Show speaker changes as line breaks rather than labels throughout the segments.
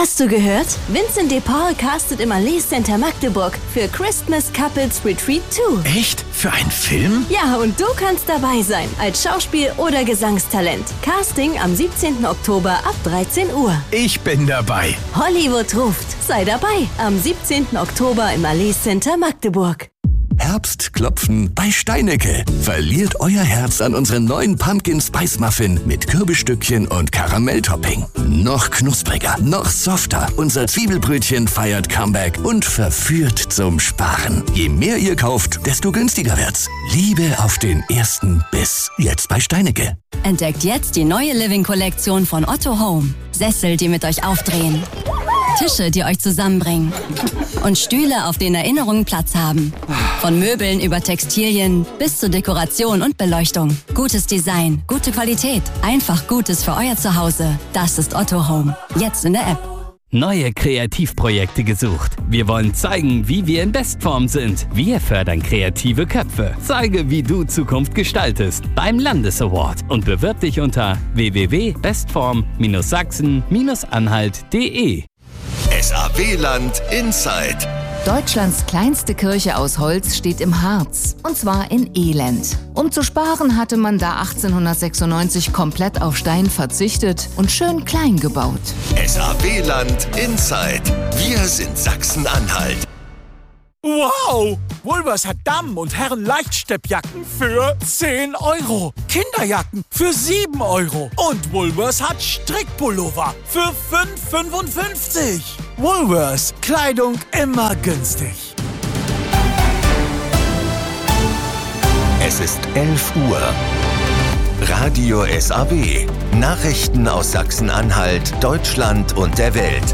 Hast du gehört? Vincent de Paul castet im Allee Center Magdeburg für Christmas Couples Retreat 2.
Echt? Für einen Film?
Ja, und du kannst dabei sein, als Schauspiel- oder Gesangstalent. Casting am 17. Oktober ab 13 Uhr.
Ich bin dabei.
Hollywood ruft. Sei dabei am 17. Oktober im Allee Center Magdeburg.
Herbstklopfen bei Steinecke. Verliert euer Herz an unseren neuen Pumpkin Spice Muffin mit Kürbisstückchen und Karamelltopping. Noch knuspriger, noch softer. Unser Zwiebelbrötchen feiert Comeback und verführt zum Sparen. Je mehr ihr kauft, desto günstiger wird's. Liebe auf den ersten Biss. Jetzt bei Steinecke.
Entdeckt jetzt die neue Living-Kollektion von Otto Home. Sessel, die mit euch aufdrehen. Tische, die euch zusammenbringen. Und Stühle, auf denen Erinnerungen Platz haben. Von Möbeln über Textilien bis zur Dekoration und Beleuchtung. Gutes Design, gute Qualität. Einfach Gutes für euer Zuhause. Das ist Otto Home. Jetzt in der App.
Neue Kreativprojekte gesucht. Wir wollen zeigen, wie wir in Bestform sind. Wir fördern kreative Köpfe. Zeige, wie du Zukunft gestaltest beim Landesaward und bewirb dich unter www.bestform-sachsen-anhalt.de.
SAW-Land Inside.
Deutschlands kleinste Kirche aus Holz steht im Harz, und zwar in Elend. Um zu sparen, hatte man da 1896 komplett auf Stein verzichtet und schön klein gebaut.
SAW-Land Inside. Wir sind Sachsen-Anhalt.
Wow! Woolworths hat Damen- und Herren-Leichtsteppjacken für 10 €. Kinderjacken für 7 €. Und Woolworths hat Strickpullover für 5,55 €. Woolworths. Kleidung immer günstig.
Es ist 11 Uhr. Radio SAW. Nachrichten aus Sachsen-Anhalt, Deutschland und der Welt.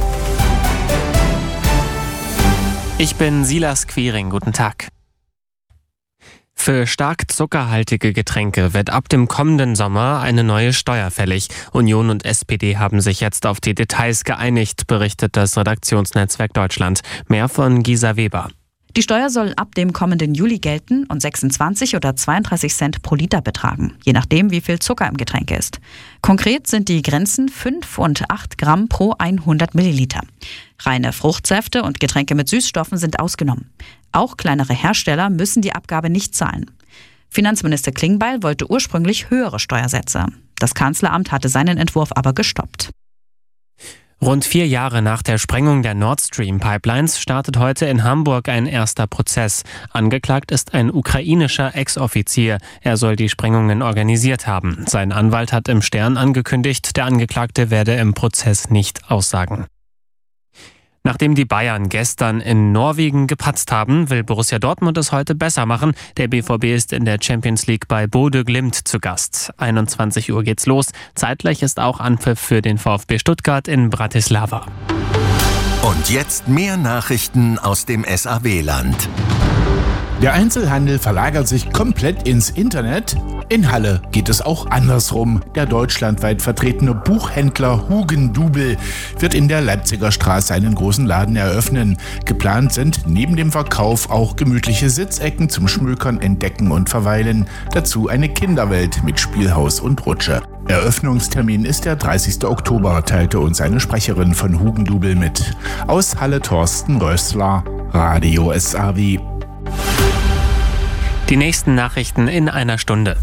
Ich bin Silas Quiring, guten Tag. Für stark zuckerhaltige Getränke wird ab dem kommenden Sommer eine neue Steuer fällig. Union und SPD haben sich jetzt auf die Details geeinigt, berichtet das Redaktionsnetzwerk Deutschland. Mehr von Gisa Weber.
Die Steuer soll ab dem kommenden Juli gelten und 26 oder 32 Cent pro Liter betragen, je nachdem, wie viel Zucker im Getränk ist. Konkret sind die Grenzen 5 und 8 Gramm pro 100 Milliliter. Reine Fruchtsäfte und Getränke mit Süßstoffen sind ausgenommen. Auch kleinere Hersteller müssen die Abgabe nicht zahlen. Finanzminister Klingbeil wollte ursprünglich höhere Steuersätze. Das Kanzleramt hatte seinen Entwurf aber gestoppt.
Rund 4 Jahre nach der Sprengung der Nord Stream Pipelines startet heute in Hamburg ein erster Prozess. Angeklagt ist ein ukrainischer Ex-Offizier. Er soll die Sprengungen organisiert haben. Sein Anwalt hat im Stern angekündigt, der Angeklagte werde im Prozess nicht aussagen. Nachdem die Bayern gestern in Norwegen gepatzt haben, will Borussia Dortmund es heute besser machen. Der BVB ist in der Champions League bei Bodø Glimt zu Gast. 21 Uhr geht's los. Zeitgleich ist auch Anpfiff für den VfB Stuttgart in Bratislava.
Und jetzt mehr Nachrichten aus dem SAW-Land.
Der Einzelhandel verlagert sich komplett ins Internet. In Halle geht es auch andersrum. Der deutschlandweit vertretene Buchhändler Hugendubel wird in der Leipziger Straße einen großen Laden eröffnen. Geplant sind neben dem Verkauf auch gemütliche Sitzecken zum Schmökern, Entdecken und Verweilen. Dazu eine Kinderwelt mit Spielhaus und Rutsche. Eröffnungstermin ist der 30. Oktober, teilte uns eine Sprecherin von Hugendubel mit. Aus Halle Thorsten Rössler, Radio SAW.
Die nächsten Nachrichten in einer Stunde.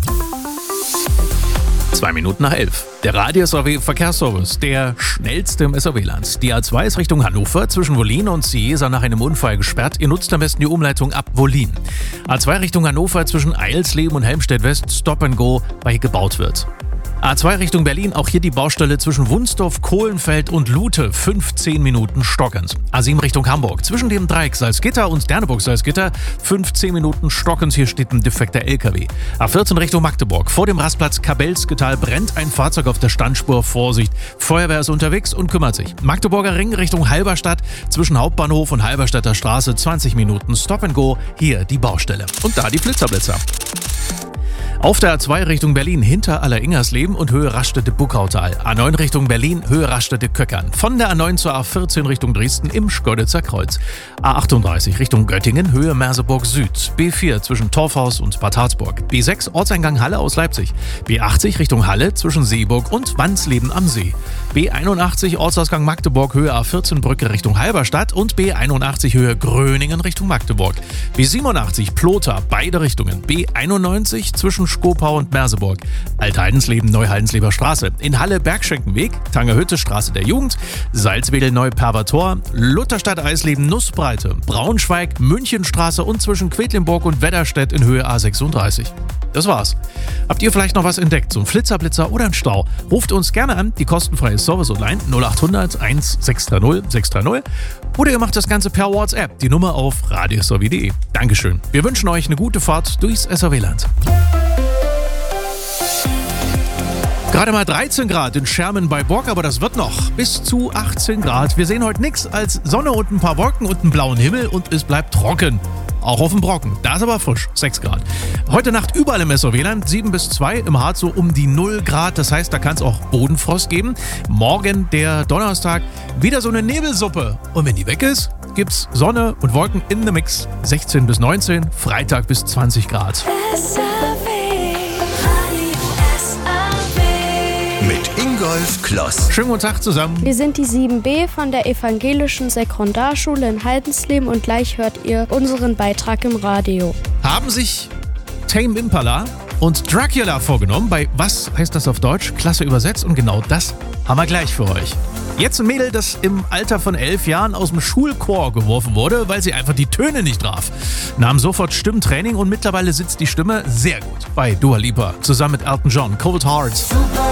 11:02. Der Radio SAW Verkehrsservice, der schnellste im SAW-Land. Die A2 ist Richtung Hannover, zwischen Wollin und Ciesa nach einem Unfall gesperrt. Ihr nutzt am besten die Umleitung ab Wollin. A2 Richtung Hannover zwischen Eilsleben und Helmstedt West, Stop and Go, weil hier gebaut wird. A2 Richtung Berlin, auch hier die Baustelle zwischen Wunsdorf, Kohlenfeld und Lute, 15 Minuten stockend. A7 Richtung Hamburg, zwischen dem Dreieck Salzgitter und Derneburg-Salzgitter, 15 Minuten stockend, hier steht ein defekter LKW. A14 Richtung Magdeburg, vor dem Rastplatz Kabelsketal brennt ein Fahrzeug auf der Standspur, Vorsicht, Feuerwehr ist unterwegs und kümmert sich. Magdeburger Ring Richtung Halberstadt, zwischen Hauptbahnhof und Halberstädter Straße, 20 Minuten Stop and Go, hier die Baustelle. Und da die Blitzerblitzer. Auf der A2 Richtung Berlin hinter Aller-Ingersleben und Höhe Rastede-Buckautal. A9 Richtung Berlin, Höhe Rastede-Köckern. Von der A9 zur A14 Richtung Dresden im Schkeuditzer Kreuz. A38 Richtung Göttingen, Höhe Merseburg Süd. B4 zwischen Torfhaus und Bad Harzburg. B6 Ortseingang Halle aus Leipzig. B80 Richtung Halle zwischen Seeburg und Wansleben am See. B81 Ortsausgang Magdeburg, Höhe A14 Brücke Richtung Halberstadt und B81 Höhe Gröningen Richtung Magdeburg. B87 Plotha, beide Richtungen. B91 zwischen Skopau und Merseburg. Altheidensleben, Neuheidensleber Straße. In Halle Bergschenkenweg, Tangerhütte Straße der Jugend, Salzwedel Neuperver Tor, Lutherstadt Eisleben Nussbreite, Braunschweig, Münchenstraße und zwischen Quedlinburg und Wedderstedt in Höhe A36. Das war's. Habt ihr vielleicht noch was entdeckt? So ein Flitzer, oder ein Stau? Ruft uns gerne an, die kostenfreie Service-Hotline 0800 1630 630 oder ihr macht das Ganze per WhatsApp, die Nummer auf radiosowie.de. Dankeschön. Wir wünschen euch eine gute Fahrt durchs SRW-Land. Gerade mal 13 Grad in Schermen bei Bork, aber das wird noch bis zu 18 Grad. Wir sehen heute nichts als Sonne und ein paar Wolken und einen blauen Himmel und es bleibt trocken. Auch auf dem Brocken. Da ist aber frisch, 6 Grad. Heute Nacht überall im SRW-Land 7 bis 2, im Harz so um die 0 Grad. Das heißt, da kann es auch Bodenfrost geben. Morgen, der Donnerstag, wieder so eine Nebelsuppe. Und wenn die weg ist, gibt's Sonne und Wolken in the Mix. 16 bis 19, Freitag bis 20 Grad.
Mit Ingolf Kloss.
Schönen guten Tag zusammen.
Wir sind die 7b von der Evangelischen Sekundarschule in Heidensleben und gleich hört ihr unseren Beitrag im Radio.
Haben sich Tame Impala und Dracula vorgenommen bei Was heißt das auf Deutsch? Klasse übersetzt und genau das haben wir gleich für euch. Jetzt ein Mädel, das im Alter von 11 Jahren aus dem Schulchor geworfen wurde, weil sie einfach die Töne nicht traf. Nahm sofort Stimmtraining und mittlerweile sitzt die Stimme sehr gut bei Dua Lipa zusammen mit Elton John, Cold Hearts.